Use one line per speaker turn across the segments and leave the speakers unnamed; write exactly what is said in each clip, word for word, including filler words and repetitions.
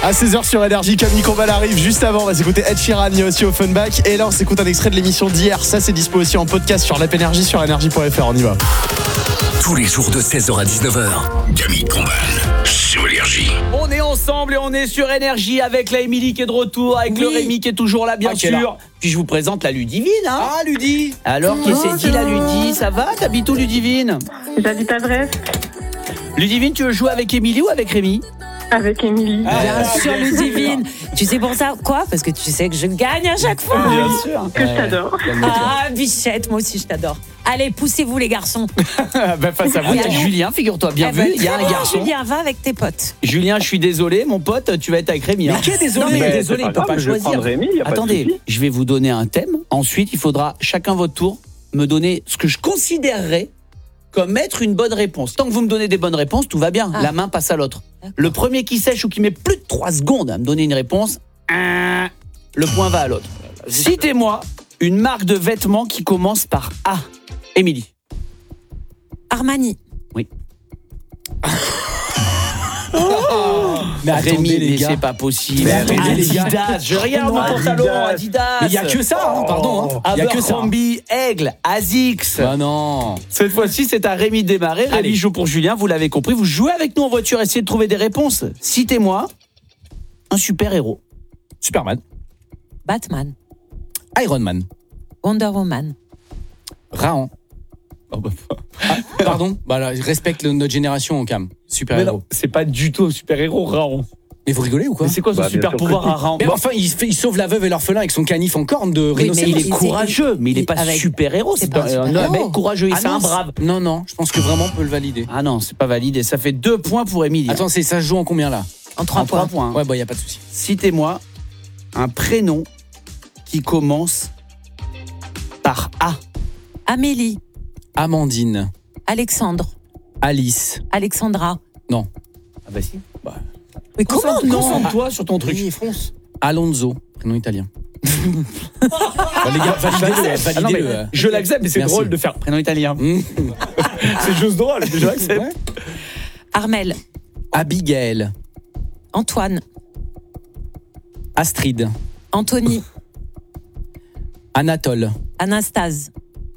À seize heures sur Énergie, Camille Combal arrive juste avant. On va s'écouter Ed Sheeran, il y a aussi Offenbach. Et là, on s'écoute un extrait de l'émission d'hier. Ça, c'est dispo aussi en podcast sur l'app Énergie, sur énergie point f r. On y va.
Tous les jours de seize heures à dix-neuf heures, Camille Combal sur Énergie.
On est ensemble et on est sur Énergie avec la Émilie qui est de retour, avec oui. le Rémi qui est toujours là, bien ah, sûr. Là. Puis je vous présente la Ludivine. Hein.
Ah, Ludie.
Alors, qui s'est dit la Ludie? Ça va? T'habites où, Ludivine?
J'habite à Brest.
Ludivine, tu veux jouer avec Émilie ou avec Rémi?
Avec Émilie.
Ah, bien sûr, Ludivine. Tu sais pour ça quoi? Parce que tu sais que je gagne à chaque fois.
Bien sûr.
Que je t'adore.
Ah, bichette, moi aussi je t'adore. Allez, poussez-vous les garçons.
Ben, face à vous, il y a Julien, figure-toi, bien
eh
vu,
ben,
il y a un garçon.
Julien, va avec tes potes.
Julien, je suis désolé, mon pote, tu vas être avec Rémi. Hein.
Mais qui est désolé?
Non, mais
mais
désolé, il ne peut pas choisir.
Rémi,
Attendez, je vais vous donner un thème. Ensuite, il faudra chacun votre tour me donner ce que je considérerais comme être une bonne réponse. Tant que vous me donnez des bonnes réponses, tout va bien. Ah. La main passe à l'autre. D'accord. Le premier qui sèche ou qui met plus de trois secondes à me donner une réponse, le point va à l'autre. Citez-moi une marque de vêtements qui commence par A. Émilie.
Armani.
Oui.
Oh
mais attendez, Rémi, les mais gars. C'est pas possible. Mais
attendez,
Adidas, je regarde mon pantalon, Adidas.
Mais il y a que ça, hein, pardon. Il
hein. y a que ça. Abercrombie, Aigle, Asics.
Bah non.
Cette fois-ci, c'est à Rémi de démarrer. Rémi joue pour Julien, vous l'avez compris. Vous jouez avec nous en voiture, essayez de trouver des réponses. Citez-moi un super-héros.
Superman.
Batman.
Iron Man.
Wonder Woman.
Raon. Oh bah, ah, pardon, bah là, je respecte le, notre génération, Cam. Super-héros.
C'est pas du tout un super-héros, Raon.
Mais vous rigolez ou quoi?
Mais c'est quoi son bah, super pouvoir à Raon?
Mais enfin, il, fait, il sauve la veuve et l'orphelin avec son canif en corne de
oui,
rhinocéros.
Mais il est courageux, mais il est pas
avec...
super-héros. C'est, c'est pas un, un mec courageux,
ah
c'est
non,
un brave.
Non, non, je pense que vraiment on peut le valider.
Ah non, c'est pas validé. Ça fait deux points pour Émilie.
Attends, c'est, ça se joue en combien là?
En trois points.
points.
Ouais, bah y a pas de souci.
Citez-moi un prénom qui commence par A.
Amélie.
Amandine.
Alexandre.
Alice.
Alexandra.
Non.
Ah bah si. Bah.
Mais comment?
Concentre-toi sur ton truc.
Oui, fonce. Alonso, prénom italien.
Bah, les gars, validez-le. validez-le. Ah non, mais je l'accepte, mais c'est Merci. drôle de faire prénom italien. C'est juste drôle, je l'accepte. Ouais.
Armel.
Abigail.
Antoine.
Astrid.
Anthony.
Anatole.
Anastase.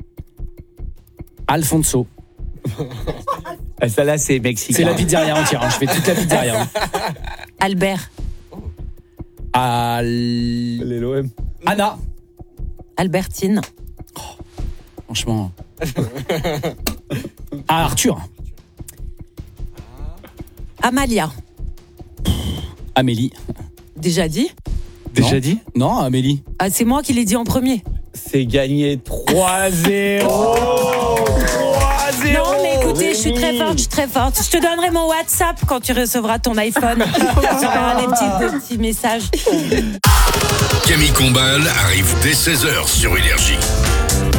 Alfonso.
Celle-là, c'est mexicain.
C'est la pizzeria entière, hein. Je fais toute la pizzeria.
Albert.
Al...
L'O M.
Anna.
Albertine.
Oh, franchement. Ah, Arthur.
Amalia.
Amélie.
Déjà dit?
Déjà
non.
dit?
Non, Amélie.
Ah, c'est moi qui l'ai dit en premier.
C'est gagné trois zéro. trois zéro.
Non, mais écoutez, je suis très forte, je suis très forte. Je te donnerai mon WhatsApp quand tu recevras ton iPhone. Tu auras des petits, des petits messages.
Camille Combal arrive dès seize heures sur Énergie.